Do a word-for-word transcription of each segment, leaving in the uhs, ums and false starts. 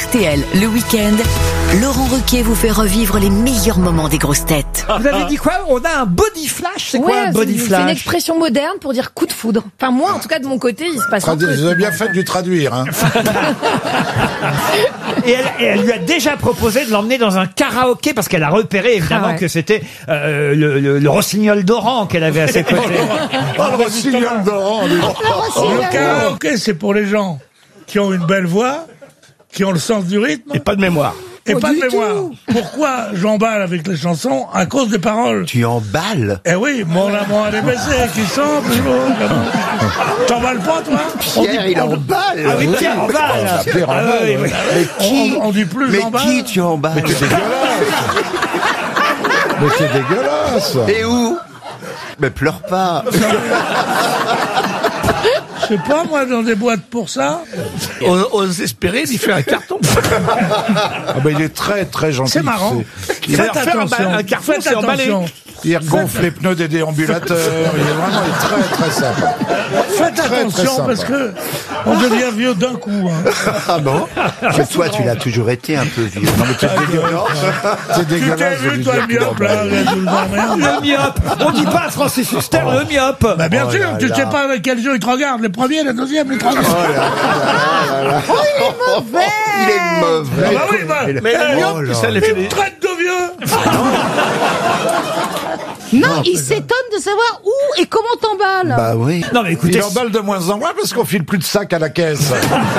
T L, le week-end, Laurent Ruquier vous fait revivre les meilleurs moments des grosses têtes. Vous avez dit quoi? On a un body flash. C'est quoi Ouais, un body c'est- flash? C'est une expression moderne pour dire coup de foudre. Enfin, moi, en tout cas, de mon côté, il se passe un Tradu- truc. Vous avez bien fait de lui traduire. Hein. Et elle, et elle lui a déjà proposé de l'emmener dans un karaoké parce qu'elle a repéré évidemment Ah ouais. que c'était euh, le, le, le rossignol d'Oran qu'elle avait à ses côtés. Oh, le rossignol d'Oran, lui. Le karaoké, c'est pour les gens qui ont une belle voix, qui ont le sens du rythme Et pas de mémoire. et Pas pas de du mémoire. tout. Pourquoi j'emballe avec les chansons? À cause des paroles. Tu emballes? Eh oui, mon amour à les baisers qui sont plus beaux. T'emballes pas, toi? On dit- Pierre, il on- emballe. Ah oui, Pierre emballe. Ah, Pierre Ah emballe, oui, ouais. oui. Mais qui, on, on dit plus mais j'emballe. qui tu emballes? C'est dégueulasse. Mais c'est dégueulasse. Et où? Mais pleure pas. Je sais pas, moi, dans des boîtes pour ça. On ose espérer d'y faire un carton. Ah ben, il est très très gentil. C'est marrant. Il, Faites va faire un attention. ba- un carton, Faites c'est emballé. attention. il gonfle les pneus des déambulateurs. Il est vraiment il est très très sympa. Faites Très, très attention sympa. parce que on devient vieux d'un coup. Hein. Ah bon? Mais toi, tu l'as toujours été un peu vieux. Non mais c'est dégueulasse. C'est Tu t'es dégueulasse. de vu, lui toi, dire le qu'il myope, là, emballe. là, je vous emmerde. Le myope. On dit pas à Francis Huster le myope. Bah bien Oh sûr, là tu là. sais pas avec quel jeu ils te regardent, les premiers, les deuxièmes, les troisièmes. Il est mauvais. Ah bah oui, bah, Mais eh, le myope, ça les fait des... une traite de vieux. Non, il s'étonne de savoir où et comment t'emballes. Bah oui. Non mais écoutez, Il emballe de moins en moins parce qu'on file plus de sacs à la caisse.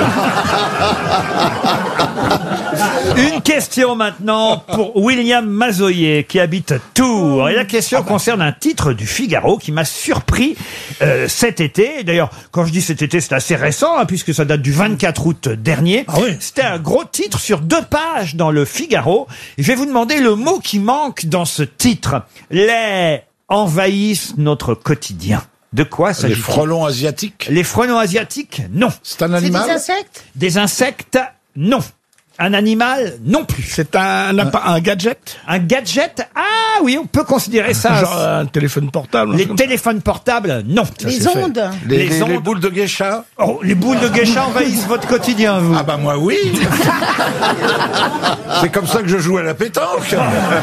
une question maintenant pour William Mazoyer qui habite Tours. Et la question concerne un titre du Figaro qui m'a surpris euh, cet été. D'ailleurs, quand je dis cet été, c'est assez récent hein, puisque ça date du vingt-quatre août dernier. Ah oui. C'était un gros titre sur deux pages dans le Figaro. Et je vais vous demander le mot qui manque dans ce titre. Les envahissent notre quotidien. De quoi Les s'agit-il? frelons asiatiques. Les frelons asiatiques, non. C'est un C'est animal. des insectes? Des insectes, non. Un animal, non plus. C'est un, un, un gadget? Un gadget, ah oui, on peut considérer ça. Genre un téléphone portable? un Les truc comme ça. téléphones portables, non. Les ondes? Les, Les les- ondes. les boules de geisha. Oh, les boules de geisha envahissent votre quotidien, vous. Ah bah moi oui. C'est comme ça que je joue à la pétanque.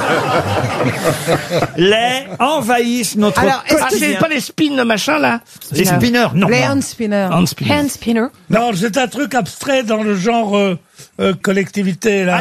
Les envahissent notre Alors, est-ce Ah, quotidien. c'est pas les spins, machin, là? Les spinners, non. Les non. hand spinners. Hand spinner. Hand spinner. Non, c'est un truc abstrait dans le genre euh, euh, collectivité là.